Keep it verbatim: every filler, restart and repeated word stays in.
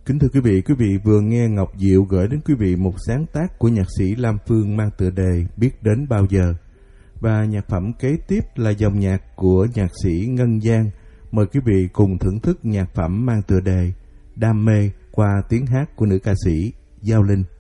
Kính thưa quý vị, quý vị vừa nghe Ngọc Diệu gửi đến quý vị một sáng tác của nhạc sĩ Lam Phương mang tựa đề Biết Đến Bao Giờ. Và nhạc phẩm kế tiếp là dòng nhạc của nhạc sĩ Ngân Giang. Mời quý vị cùng thưởng thức nhạc phẩm mang tựa đề Đam Mê qua tiếng hát của nữ ca sĩ Giao Linh.